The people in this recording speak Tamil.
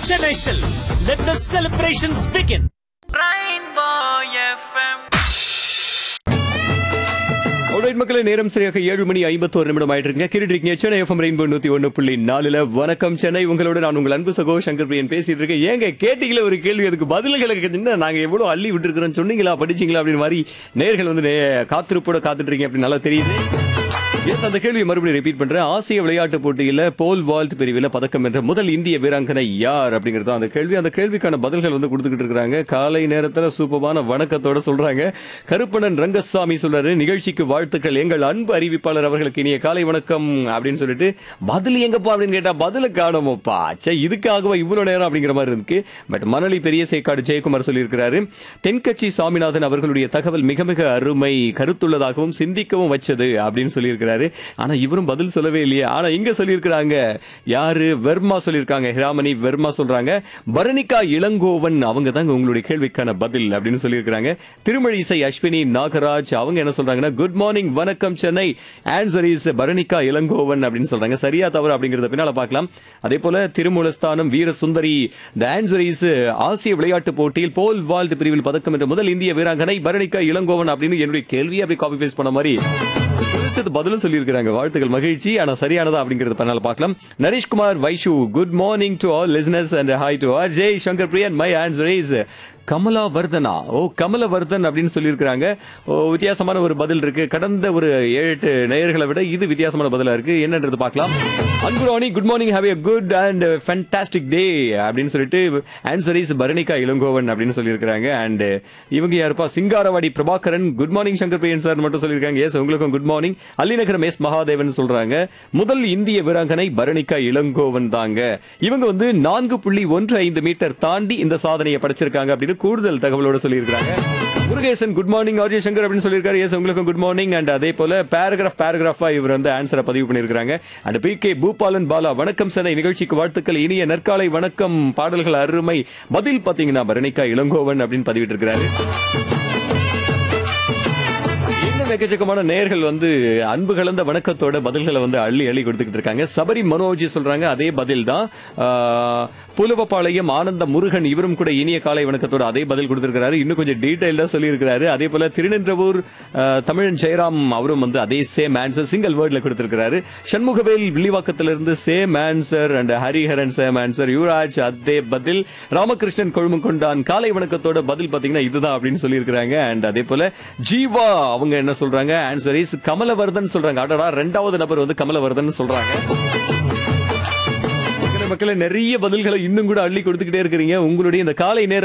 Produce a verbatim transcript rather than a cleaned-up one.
Chennai Silks. Let the celebrations begin. Rainbow F M. Alright மக்களே, நேரம் சரியாக ஏழு மணி ஐம்பத்தோரு நிமிடம் ஆயிட்டு இருக்குங்க. கேட்டுருக்கீங்க சென்னை எஃப்எம் ரெயின்போ நூத்தி ஒன்னு புள்ளி நாலுல. வணக்கம் சென்னை, உங்களோட நான் உங்கள் அன்பு சகோ சங்கர் பிரியன் பேசிட்டு இருக்கேன். ஏங்க கேட்டீங்களா ஒரு கேள்வி, அதுக்கு பதில்களுக்கு நாங்க எவ்வளவு அள்ளி விட்டு இருக்கிறோம் சொன்னீங்களா, படிச்சீங்களா அப்படின்னு மாதிரி நேர்கள் வந்து காத்திருப்போட காத்துட்டு இருக்கீங்க அப்படின்னு நல்லா தெரியுது. எஸ், அந்த கேள்வியை மறுபடியும் ரிப்பீட் பண்றேன். ஆசிய விளையாட்டு போட்டியில போல் வால்ட் பிரிவில் பதக்கம் வென்ற முதல் இந்திய வீராங்கனை யார் அப்படிங்கிறது அந்த கேள்வி. அந்த கேள்விக்கான பதில்கள் வந்து கொடுத்துக்கிட்டு இருக்காங்க. காலை நேரத்தில் சூப்பரான வணக்கத்தோட சொல்றாங்க. கருப்பணன் ரங்கசாமி சொல்றாரு, நிகழ்ச்சிக்கு வாழ்த்துக்கள், எங்கள் அன்பு அறிவிப்பாளர் அவர்களுக்கு இனிய காலை வணக்கம் அப்படின்னு சொல்லிட்டு, பதில் எங்கப்பா அப்படின்னு கேட்டா பதில காணோமப்பா, சே இதுக்காகவா இவ்வளவு நேரம் அப்படிங்கிற மாதிரி இருக்கு. பட் மணலி பெரிய சேக்காடு ஜெயக்குமார் சொல்லியிருக்கிறாரு, தென்கட்சி சாமிநாதன் அவர்களுடைய தகவல் மிக மிக அருமை, கருத்துள்ளதாகவும் சிந்திக்கவும் வச்சது அப்படின்னு சொல்லியிருக்கிறாரு. ஆனா இவரும் பதில் சொல்லவே இல்லையே. ஆனா இங்க சொல்லியிருக்கிறாங்க யாரு, வெர்மா சொல்லியிருக்காங்க, ஹிராமணி வெர்மா சொல்றாங்க. பரணிகா இளங்கோவன் அவங்க தாங்க உங்களுடைய கேள்விக்கான பதில் அப்படின்னு சொல்லியிருக்கிறாங்க. திருமழிசை அஸ்வினி நாகராஜ் அவங்க என்ன சொல்றாங்கன்னா, குட் மார்னிங் வணக்கம் சென்னை, ஆன்சர் இஸ் பரணிகா இளங்கோவன் அப்படின்னு சொல்றாங்க. சரியா தவறு அப்படிங்கறத பின்னால பார்க்கலாம். அதே போல திருமூலஸ்தானம் வீர சுந்தரி, தி ஆன்சர் இஸ் ஆசிய விளையாட்டு போட்டியில் போல் வால்ட் பிரிவில் பதக்கம் வென்ற முதல் இந்திய வீராங்கனை பரணிகா இளங்கோவன் அப்படின்னு என்னுடைய கேள்வியை அப்படி காப்பி பேஸ்ட் பண்ண மாதிரி பதிலும் சொல்லியிருக்கிறாங்க. வாழ்த்துக்கள், மகிழ்ச்சி. ஆனா சரியானதா அப்படிங்கறது பண்ணால பார்க்கலாம். Naresh Kumar Vaishu, good morning to all listeners and hi to Ajay Shankar Priyan. My answer is Kamala Vardhana. ஓ கமலவர்தன் அப்படின்னு சொல்லியிருக்கிறாங்க. வித்தியாசமான ஒரு பதில் இருக்கு. கடந்த ஒரு ஏழு எட்டு நேயர்களை விட இது வித்தியாசமான பதிலா இருக்கு. என்னன்றது பார்க்கலாம். Anburani, good morning, have a good and fantastic டே அப்படின்னு சொல்லிட்டு ஆன்சர் இஸ் பரணிகா இளங்கோவன் அப்படின்னு சொல்லியிருக்கிறாங்க. அண்ட் இவங்க யாருப்பா, சிங்காரவாடி பிரபாகரன், குட் மார்னிங் சங்கர் பிரியன் சார் மட்டும் சொல்லியிருக்காங்க. எஸ், உங்களுக்கும் good morning. Allinagaram S Mahadevan சொல்றாங்க, முதல் இந்திய வீராங்கனை பரணிகா இளங்கோவன் தாங்க. இவங்க வந்து நான்கு புள்ளி ஒன்று ஐந்து மீட்டர் தாண்டி இந்த சாதனையை படைச்சிருக்காங்க அப்படின்னு கூடுதல் தகவலோட சொல்லியிருக்காங்க. Murugesan, good morning RJ Shankar அப்படின்னு சொல்லியிருக்காரு. எஸ், உங்களுக்கும் குட் மார்னிங். அண்ட் அதே போல பேராகிராஃப் பேராகிராஃபா இவர் வந்து ஆன்சரை பதிவு பண்ணியிருக்காங்க. And B K Boopalan Bala, வணக்கம் சென்னை, நிகழ்ச்சிக்கு வாழ்த்துக்கள், இனிய நற்காலை வணக்கம், பாடல்கள் அருமை, பதில் பாத்தீங்கன்னா பரணிகா இளங்கோவன் அப்படின்னு பதிவிட்டு இருக்கிறாரு. எக்கச்சக்கமான நேயர்கள் வந்து அன்பு கலந்த வணக்கத்தோட பதில்களை வந்து அள்ளி அள்ளி கொடுத்துக்கிட்டு இருக்காங்க. சபரி மனோஜ் சொல்றாங்க அதே பதில் தான். புலுவப்பாளையம் ஆனந்த முருகன் இவரும் கூட இனிய காலை வணக்கத்தோட அதே பதில் கொடுத்திருக்கிறாரு. இன்னும் கொஞ்சம் டீடைல் தான் சொல்லி இருக்கிறாரு. அதே போல திருநின்றவூர் தமிழன் ஜெயராம் அவரும் வந்து அதே சேம் ஆன்சர் சிங்கிள் வேர்ட்ல கொடுத்திருக்கிறாரு. Shanmugavel வில்லிவாக்கத்திலிருந்து same answer. And Hariharan same answer. Yuvraj அதே பதில். ராமகிருஷ்ணன் கொழும்புகொண்டான் காலை வணக்கத்தோட பதில் பாத்தீங்கன்னா இதுதான் அப்படின்னு சொல்லி இருக்கிறாங்க. அண்ட் அதே போல ஜீவா அவங்க என்ன சொல்றாங்க, ஆன்சர் இஸ் கமலவர்தன் சொல்றாங்க. அடடா, இரண்டாவது நபர் வந்து கமலவர்தன் சொல்றாங்க. மக்களே, நிறைய பதில்களை இன்னும் கூட அள்ளி கொடுத்துக்கிட்டே இருக்கிறீங்க. உங்களுடைய இந்த காலை நேரம்